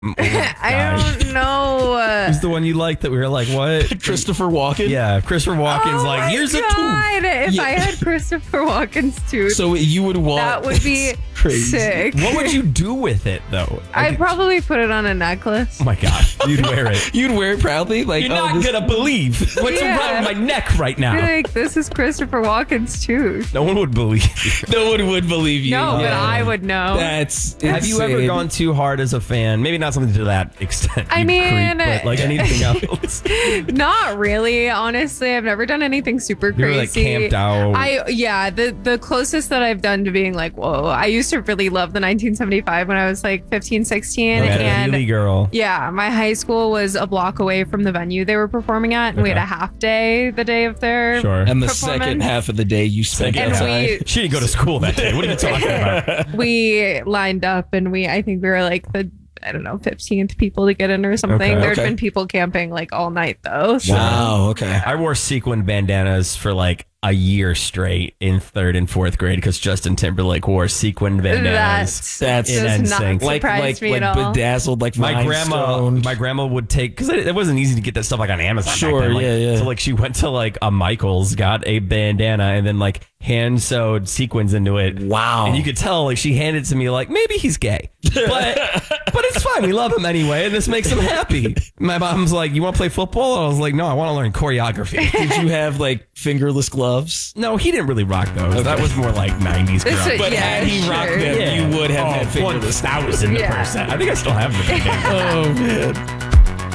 I don't know. Who's the one you liked that we were like, what? Christopher Walken? Yeah, Christopher Walken's like, here's a tooth. If Yeah. I had Christopher Walken's tooth, So you would want... that would be crazy. sick. What would you do with it, though? I'd probably put it on a necklace. Oh my God, you'd wear it. You'd wear it proudly? Like, You're not gonna believe what's Yeah. around my neck right Be now. like, this is Christopher Walken's tooth. No one would believe you. No one would believe you. No, but Yeah. I would know. That's Have you ever insane. gone too hard as a fan? Maybe not something to that extent. I you mean, but like anything else. Not really, honestly. I've never done anything super You were crazy. like camped out. The closest that I've done to being like, whoa, I used to really love the 1975 when I was like 15, 16. Okay, And Healy girl. yeah, my high school was a block away from the venue they were performing at, and we had Okay. a half day the day of their Sure. And the performance. second half of the day you spent And outside. She didn't go to school that day. What are you talking about? we lined up, and I think we were like the, I don't know, 15th people to get in or something. Okay. There'd Okay. been people camping like all night though. So. Wow, okay. I wore sequin bandanas for like a year straight in 3rd and 4th grade because Justin Timberlake wore sequin bandanas. That's in does not NSYNC. surprise me at all. bedazzled, like My grandma would take, because it wasn't easy to get that stuff like on Amazon. back Sure, then. Like, yeah. So like she went to like a Michael's, got a bandana, and then like hand sewed sequins into it. Wow. And you could tell like she handed it to me like maybe he's gay, but it's fine. We love him anyway, and this makes him happy. My mom's like, "You want to play football?" And I was like, "No, I want to learn choreography." Did you have like fingerless gloves? No, he didn't really rock those. Okay. That was more like 90s This grunge. is- But Yeah, had he rocked sure. them, you would have had fingerless. 1,000%. Yeah. I think I still have the bandana. Oh, man.